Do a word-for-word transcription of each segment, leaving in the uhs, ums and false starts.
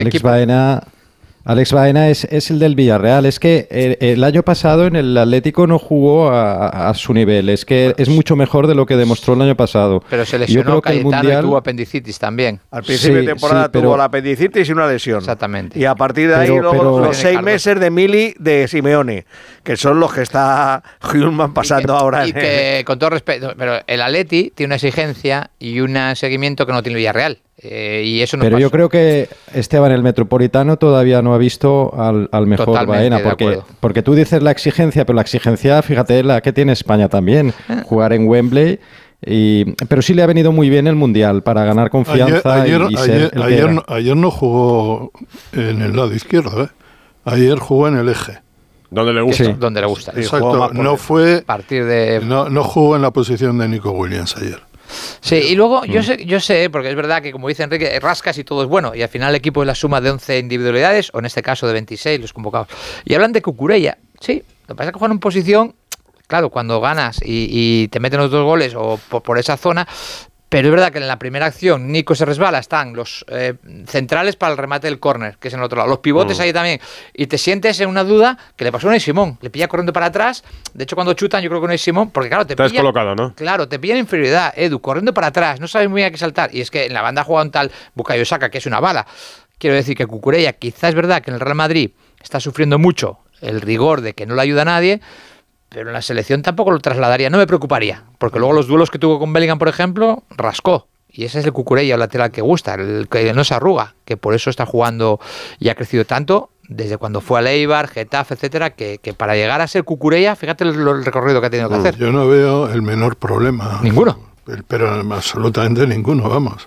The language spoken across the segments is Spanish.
Alex Baena... Alex Baena es, es el del Villarreal. Es que el, el año pasado en el Atlético no jugó a, a, a su nivel. Es que es mucho mejor de lo que demostró el año pasado. Pero se lesionó Cayetano mundial... y tuvo apendicitis también. Al principio sí, de temporada sí, pero... tuvo la apendicitis y una lesión. Exactamente. Y a partir de ahí pero, luego pero... los seis meses de Mili de Simeone, que son los que está Hjulmand pasando y que, ahora. Y que, con todo respeto, pero el Atleti tiene una exigencia y un seguimiento que no tiene el Villarreal. Eh, y eso no Pero pasó. yo creo que Esteban, el Metropolitano, todavía no ha visto al, al mejor Totalmente Baena, porque, porque tú dices la exigencia, pero la exigencia, fíjate, la que tiene España también, jugar en Wembley. Y, pero sí le ha venido muy bien el Mundial para ganar confianza. Ayer, y, y ayer, ser el ayer, que no, ayer no jugó en el lado izquierdo, ¿eh? Ayer jugó en el eje. Donde le gusta. Sí. Donde le gusta. Exacto, no fue. Partir de... no, no jugó en la posición de Nico Williams ayer. Sí, y luego yo sé, yo sé, porque es verdad que como dice Enrique, rascas y todo es bueno, y al final el equipo es la suma de once individualidades, o en este caso de veintiséis los convocados. Y hablan de Cucurella, sí, lo que pasa es que juegan en posición, claro, cuando ganas y, y te meten los dos goles o por, por esa zona, pero es verdad que en la primera acción Nico se resbala, están los eh, centrales para el remate del córner, que es en el otro lado, los pivotes mm. ahí también, y te sientes en una duda que le pasó a Unai Simón, le pilla corriendo para atrás, de hecho cuando chutan yo creo que Unai Simón, porque claro, te Está pilla, descolocado, ¿no? Claro, te pilla en inferioridad, Edu, corriendo para atrás, no sabes muy bien a qué saltar, y es que en la banda juega un tal Bukayo Saka, que es una bala. Quiero decir que Cucurella, quizás es verdad que en el Real Madrid está sufriendo mucho el rigor de que no le ayuda a nadie, pero en la selección tampoco lo trasladaría, no me preocuparía, porque luego los duelos que tuvo con Bellingham, por ejemplo, rascó. Y ese es el Cucurella, el lateral que gusta, el que no se arruga, que por eso está jugando y ha crecido tanto desde cuando fue a Eibar, Getafe, etcétera, que, que para llegar a ser Cucurella, fíjate el, el recorrido que ha tenido que hacer. Yo no veo el menor problema. Ninguno. Pero absolutamente ninguno, vamos.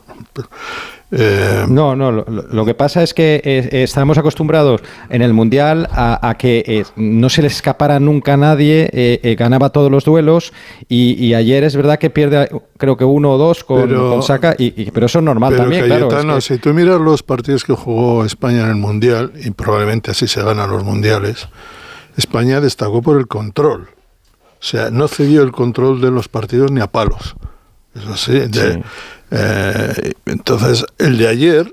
Eh, no, no, lo, lo que pasa es que eh, estamos acostumbrados en el Mundial a, a que eh, no se le escapara nunca a nadie, eh, eh, ganaba todos los duelos y, y ayer es verdad que pierde creo que uno o dos con, pero, con Saka, y, y, pero eso es normal pero también. Cayetano, claro, es que... si tú miras los partidos que jugó España en el Mundial, y probablemente así se ganan los Mundiales, España destacó por el control. O sea, no cedió el control de los partidos ni a palos. Eso sí, de, sí. Eh, entonces el de ayer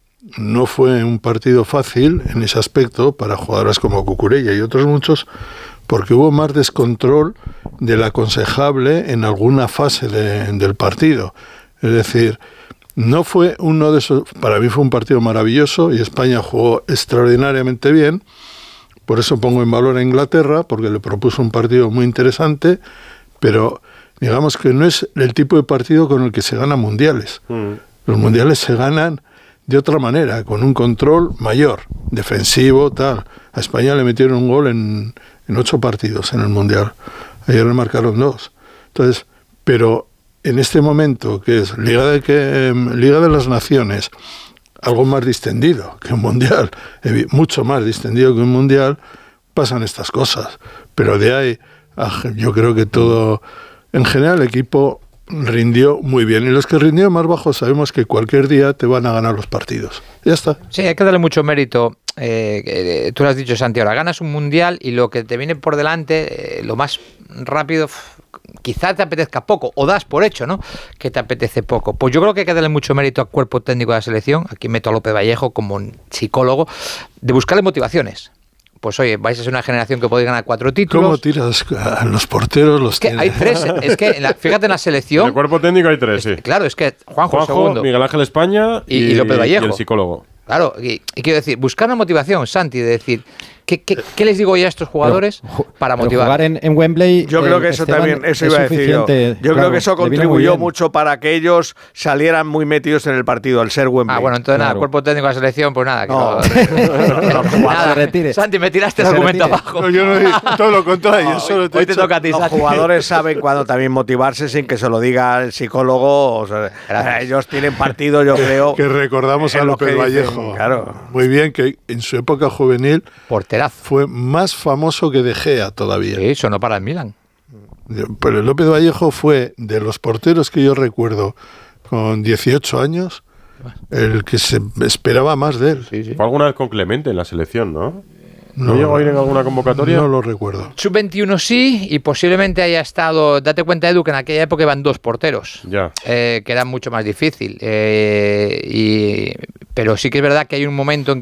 no fue un partido fácil en ese aspecto para jugadores como Cucurella y otros muchos, porque hubo más descontrol del aconsejable en alguna fase de, del partido. Es decir, no fue uno de esos, para mí fue un partido maravilloso y España jugó extraordinariamente bien, por eso pongo en valor a Inglaterra, porque le propuso un partido muy interesante, pero digamos que no es el tipo de partido con el que se ganan mundiales. Mm. Los mundiales se ganan de otra manera, con un control mayor, defensivo, tal. A España le metieron un gol en, en ocho partidos en el mundial. Ayer le marcaron dos. Entonces, pero en este momento, que es Liga de, que, Liga de las Naciones, algo más distendido que un mundial, mucho más distendido que un mundial, pasan estas cosas. Pero de ahí, yo creo que todo... En general el equipo rindió muy bien y los que rindieron más bajo sabemos que cualquier día te van a ganar los partidos. Ya está. Sí, hay que darle mucho mérito. Eh, eh, tú lo has dicho, Santi, ahora ganas un mundial y lo que te viene por delante, eh, lo más rápido, quizás te apetezca poco, o das por hecho, ¿no?, que te apetece poco. Pues yo creo que hay que darle mucho mérito al cuerpo técnico de la selección, aquí meto a López Vallejo como un psicólogo, de buscarle motivaciones. Pues oye, vais a ser una generación que podéis ganar cuatro títulos. ¿Cómo tiras a los porteros? Los es que tiene. Hay tres, es que en la, fíjate en la selección... En el cuerpo técnico hay tres, es, sí. Claro, es que Juanjo, Juanjo segundo, Miguel Ángel España y, y, y López Vallejo. Y el psicólogo. Claro, y, y quiero decir, buscar una motivación, Santi, de decir... ¿Qué, qué, ¿Qué les digo ya a estos jugadores pero, para motivar? Jugar en, en Wembley. Yo creo que eso Esteban, también, eso iba a decir yo. Yo claro, creo que eso contribuyó mucho para que ellos salieran muy metidos en el partido, al ser Wembley. Ah, bueno, entonces claro. nada, cuerpo técnico de la selección, pues nada. Que no, no, no, no, nada, retire. Santi, me tiraste el argumento abajo. No, yo no digo todo lo contrario. No, hoy, te, hoy te toca a ti, Los Santi. jugadores saben cuándo también motivarse sin que se lo diga el psicólogo. O sea, ellos tienen partido, yo creo. Que recordamos a López Vallejo. Claro. Muy bien, que en su época juvenil porterazo. Fue más famoso que De Gea todavía. Sí, sonó para el Milan. Pero López Vallejo fue de los porteros que yo recuerdo con dieciocho años el que se esperaba más de él. Sí, sí. Fue alguna vez con Clemente en la selección, ¿no? ¿No, ¿No llegó a ir en alguna convocatoria? No lo recuerdo. sub veintiuno sí, y posiblemente haya estado... Date cuenta, Edu, que en aquella época iban dos porteros, ya. eh, que era mucho más difícil. Eh, y, pero sí que es verdad que hay un momento en